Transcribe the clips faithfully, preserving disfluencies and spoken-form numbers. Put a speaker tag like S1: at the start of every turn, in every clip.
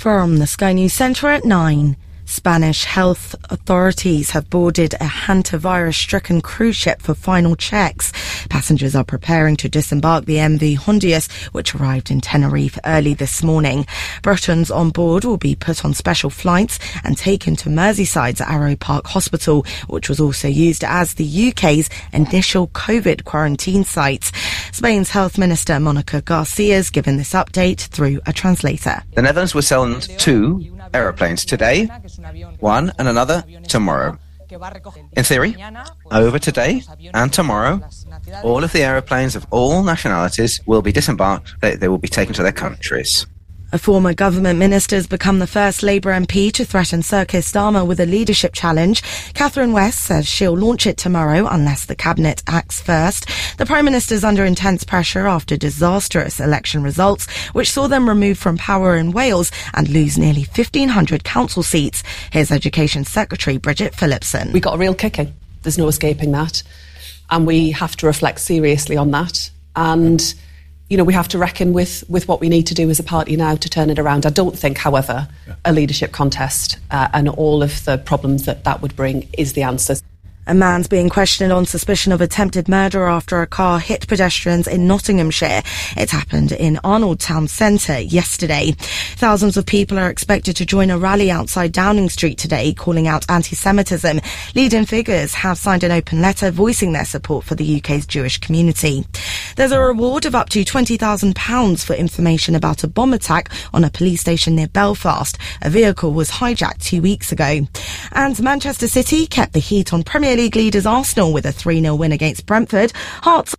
S1: From the Sky News Centre at nine. Spanish health authorities have boarded a hantavirus-stricken cruise ship for final checks. Passengers are preparing to disembark the M V Hondius, which arrived in Tenerife early this morning. Britons on board will be put on special flights and taken to Merseyside's Arrow Park Hospital, which was also used as the U K's initial COVID quarantine site. Spain's Health Minister Monica Garcia has given this update through a translator.
S2: The Netherlands will send two aeroplanes today, one and another tomorrow. In theory, over today and tomorrow, all of the aeroplanes of all nationalities will be disembarked. They, they will be taken to their countries.
S1: A former government minister has become the first Labour M P to threaten Sir Keir Starmer with a leadership challenge. Catherine West says she'll launch it tomorrow unless the Cabinet acts first. The Prime Minister's under intense pressure after disastrous election results, which saw them removed from power in Wales and lose nearly fifteen hundred council seats. Here's Education Secretary Bridget Phillipson.
S3: We got a real kicking. There's no escaping that. And we have to reflect seriously on that. And you know, we have to reckon with, with what we need to do as a party now to turn it around. I don't think, however, yeah. a leadership contest uh, and all of the problems that that would bring is the answer.
S1: A man's being questioned on suspicion of attempted murder after a car hit pedestrians in Nottinghamshire. It happened in Arnold Town Centre yesterday. Thousands of people are expected to join a rally outside Downing Street today, calling out anti-Semitism. Leading figures have signed an open letter voicing their support for the U K's Jewish community. There's a reward of up to twenty thousand pounds for information about a bomb attack on a police station near Belfast. A vehicle was hijacked two weeks ago. And Manchester City kept the heat on Premier League leaders Arsenal with a three nil win against Brentford. Hearts.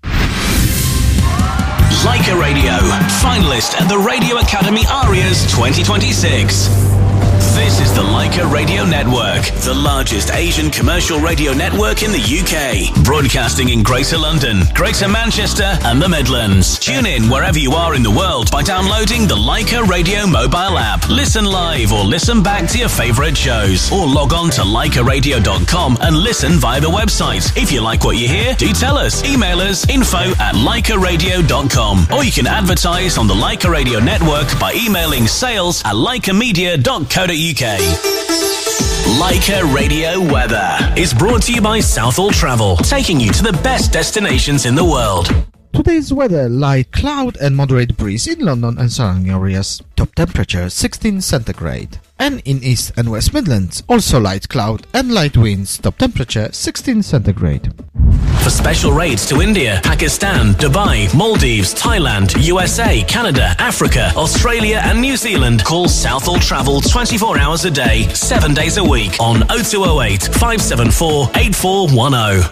S4: Leica Radio, finalist at the Radio Academy Arias twenty twenty-six. This is the Leica Radio Network, the largest Asian commercial radio network in the U K. Broadcasting in Greater London, Greater Manchester and the Midlands. Tune in wherever you are in the world by downloading the Leica Radio mobile app. Listen live or listen back to your favourite shows. Or log on to leica radio dot com and listen via the website. If you like what you hear, do tell us. Email us info at leica radio dot com. Or you can advertise on the Leica Radio Network by emailing sales at leica media dot co dot uk. U K. Leica Radio Weather is brought to you by Southall Travel, taking you to the best destinations in the world.
S5: Today's weather: light cloud and moderate breeze in London and surrounding areas. Top temperature sixteen centigrade. And in East and West Midlands, also light cloud and light winds. Top temperature sixteen centigrade.
S4: For special rates to India, Pakistan, Dubai, Maldives, Thailand, U S A, Canada, Africa, Australia and New Zealand, call Southall Travel twenty-four hours a day, seven days a week on oh two oh eight, five seven four, eight four one oh.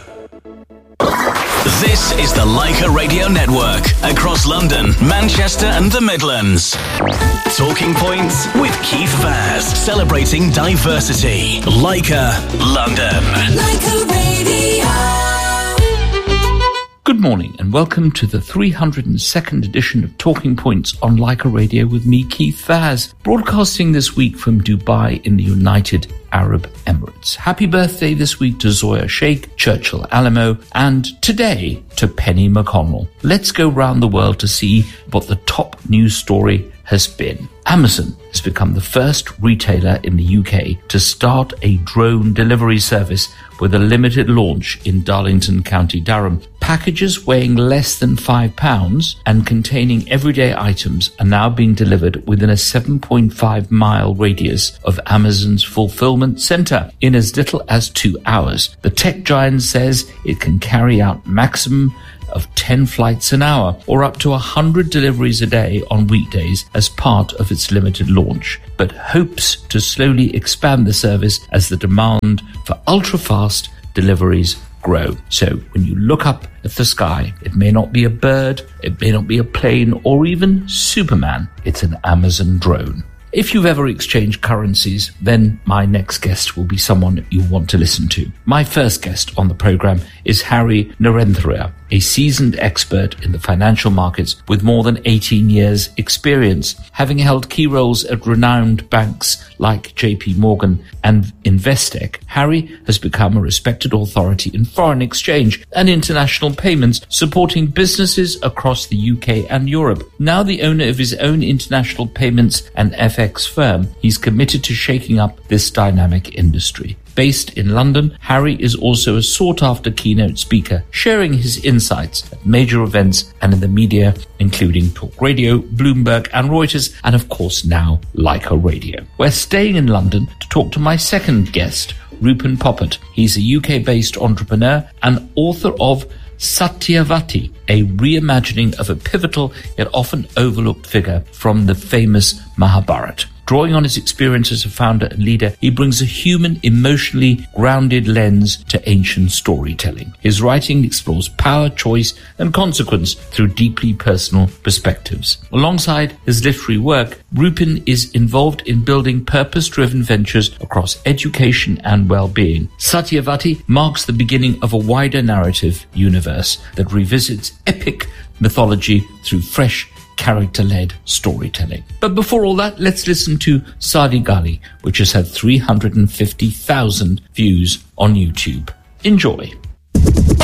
S4: This is the Leica Radio Network across London, Manchester and the Midlands. Talking Points with Keith Vaz, celebrating diversity. Leica, London. Leica Radio.
S6: Good morning and welcome to the three hundred second edition of Talking Points on Leica Radio with me, Keith Vaz, broadcasting this week from Dubai in the United Arab Emirates. Happy birthday this week to Zoya Sheikh, Churchill Alamo, and today to Penny McConnell. Let's go round the world to see what the top news story has been. Amazon has become the first retailer in the U K to start a drone delivery service with a limited launch in Darlington, County Durham. Packages weighing less than five pounds and containing everyday items are now being delivered within a seven point five mile radius of Amazon's fulfillment centre in as little as two hours. The tech giant says it can carry out maximum of ten flights an hour or up to one hundred deliveries a day on weekdays as part of its limited launch, but hopes to slowly expand the service as the demand for ultra-fast deliveries grow. So when you look up at the sky, it may not be a bird, it may not be a plane or even Superman, it's an Amazon drone. If you've ever exchanged currencies, then my next guest will be someone you want to listen to. My first guest on the programme is Harry Narendra. a seasoned expert in the financial markets with more than eighteen years experience. Having held key roles at renowned banks like J P Morgan and Investec, Harry has become a respected authority in foreign exchange and international payments, supporting businesses across the U K and Europe. Now the owner of his own international payments and F X firm, he's committed to shaking up this dynamic industry. Based in London, Harry is also a sought-after keynote speaker, sharing his insights at major events and in the media, including Talk Radio, Bloomberg and Reuters, and of course now Leica Radio. We're staying in London to talk to my second guest, Rupin Poppert. He's a U K-based entrepreneur and author of Satyavati, a reimagining of a pivotal yet often overlooked figure from the famous Mahabharata. Drawing on his experience as a founder and leader, he brings a human, emotionally grounded lens to ancient storytelling. His writing explores power, choice, and consequence through deeply personal perspectives. Alongside his literary work, Rupin is involved in building purpose-driven ventures across education and well-being. Satyavati marks the beginning of a wider narrative universe that revisits epic mythology through fresh, character-led storytelling. But before all that, let's listen to Sadi Gali, which has had three hundred fifty thousand views on YouTube. Enjoy.